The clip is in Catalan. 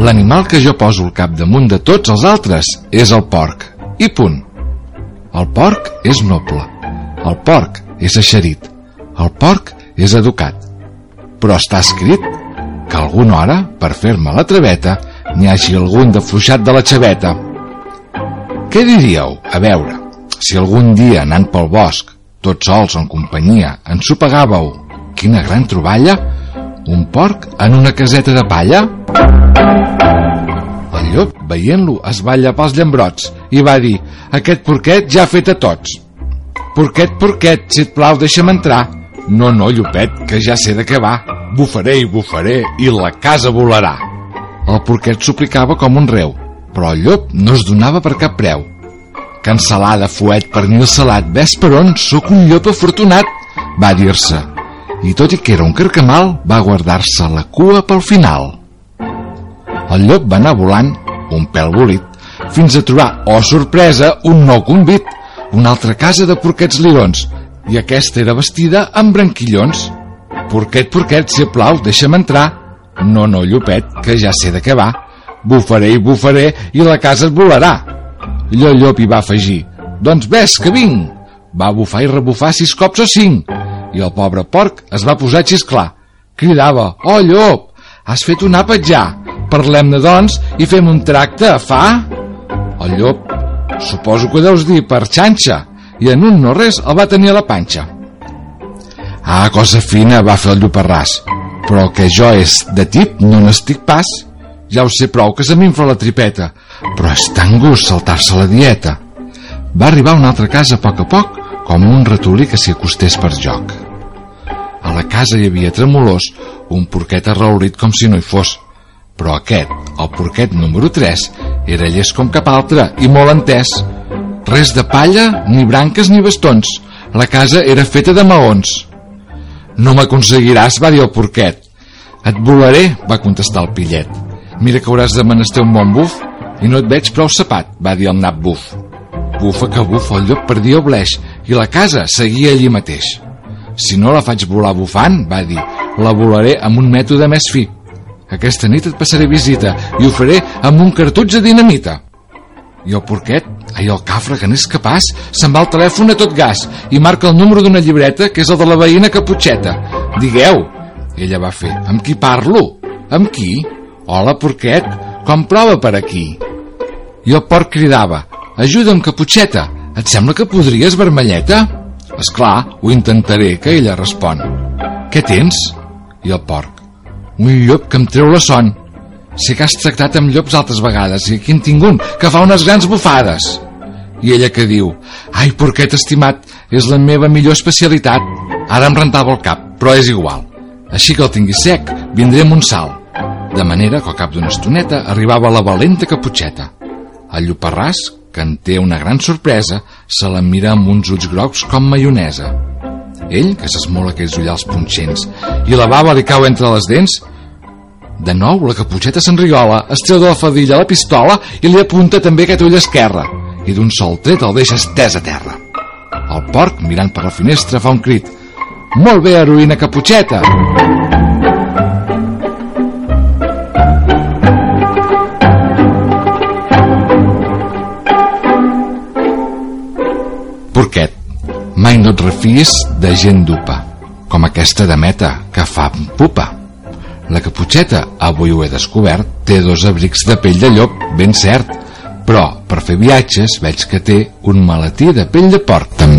L'animal que jo poso al capdamunt de tots els altres és el porc, i punt. El porc és noble, el porc és eixerit, el porc és educat. Però està escrit que alguna hora, per fer-me la traveta, n'hi hagi algun defluixat de la xaveta. Què diríeu, a veure, si algun dia, anant pel bosc, tots sols o en companyia, ensopegàveu, quina gran troballa, un porc en una caseta de palla? El llop, veient-lo, es va llapar els llambrots i va dir: aquest porquet ja ha fet a tots. Porquet, porquet, si et plau, deixa'm entrar. No, no, llopet, que ja sé de què va. Bufaré i bufaré i la casa volarà. El porquet suplicava com un reu, però el llop no es donava per cap preu. Cansalada, fuet, pernil salat, ves per on, sóc un llop afortunat, va dir-se, i tot i que era un carcamal, va guardar-se la cua pel final. El llop va anar volant, un pèl bolit, fins a trobar, oh sorpresa, un nou convit, una altra casa de porquets lirons, i aquesta era vestida amb branquillons. Porquet, porquet, si et plau, deixa'm entrar. No, no, llopet, que ja sé de què va. Bufaré i bufaré i la casa et volarà. I el llop hi va afegir: doncs ves, que vinc. Va bufar i rebufar 6 cops o 5, i el pobre porc es va posar a xisclar. Cridava: oh llop, has fet un àpat ja, parlem-ne doncs i fem un tracte, fa? El llop, suposo que deus dir per xanxa, i en un no res el va tenir a la panxa. Ah, cosa fina, va fer el lloparràs, però el que jo és de tip no n'estic pas. Ja ho sé prou que se m'infla la tripeta, però és tan gust saltar-se la dieta. Va arribar a una altra casa a poc, com un ratolí que s'hi acostés per joc. A la casa hi havia tremolós un porquet arraulit com si no hi fos, però aquest, el porquet número 3, era llest com cap altre i molt entès. Res de palla, ni branques ni bastons, la casa era feta de maons. No m'aconseguiràs, va dir el porquet. Et volaré, va contestar el pillet. Mira que hauràs de menester un bon buf, i no et veig prou sapat, va dir el nap buf. Bufa que bufa, el llop perdia el bleix, i la casa seguia allí mateix. Si no la faig volar bufant, va dir, la volaré amb un mètode més fi. Aquesta nit et passaré visita i ho faré amb un cartutx de dinamita. I el porquet, el cafre, que n'és capaç, se'n va al telèfon a tot gas i marca el número d'una llibreta que és el de la veïna Caputxeta. Digueu. Ella va fer: amb qui parlo? Amb qui? Hola, porquet, com prova per aquí? I el porc cridava: ajuda'm, Caputxeta, et sembla que podries, vermelleta? Esclar, ho intentaré, que ella respon. Què tens? I el porc: un llop que em treu la son. Sé que has tractat amb llops altres vegades i aquí en tinc un que fa unes grans bufades. I ella que diu: ai, porquet estimat, és la meva millor especialitat. Ara em rentava el cap, però és igual. Així que el tinguis sec, vindré amb un salt. De manera que al cap d'una estoneta arribava la valenta Caputxeta. El lloparràs, que en té una gran sorpresa, se la mira amb uns ulls grocs com maionesa. Ell, que s'esmola aquells ullals punxents i la bava li cau entre les dents. De nou la Caputxeta s'enriola, es treu de la faldilla la pistola i li apunta també aquest ull esquerre, i d'un sol tret el deixa estès a terra. El porc, mirant per la finestra, fa un crit: molt bé, heroïna Caputxeta! Porquet, mai no et refies de gent dupa, com aquesta dameta que fa pupa. La Caputxeta, avui ho he descobert, té 2 abrics de pell de llop, ben cert, però per fer viatges veig que té un maletí de pell de porc també.